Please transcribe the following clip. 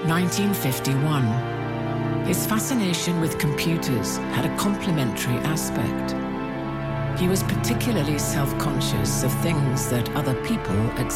1951. His fascination with computers had a complementary aspect. He was particularly self-conscious of things that other people